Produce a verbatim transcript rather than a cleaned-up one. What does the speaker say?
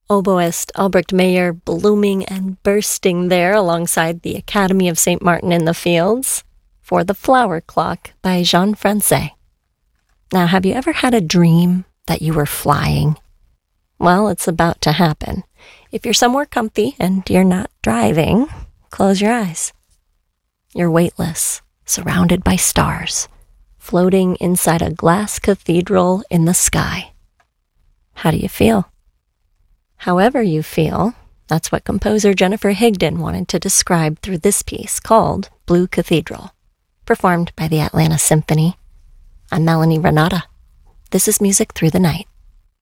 Oboist Albrecht Meyer blooming and bursting there alongside the Academy of Saint Martin in the Fields for The Flower Clock by Jean Francais. Now, have you ever had a dream that you were flying? Well, it's about to happen. If you're somewhere comfy and you're not driving, close your eyes. You're weightless, surrounded by stars, floating inside a glass cathedral in the sky. How do you feel? However you feel, that's what composer Jennifer Higdon wanted to describe through this piece called Blue Cathedral, performed by the Atlanta Symphony. I'm Melanie Renata. This is Music Through the Night.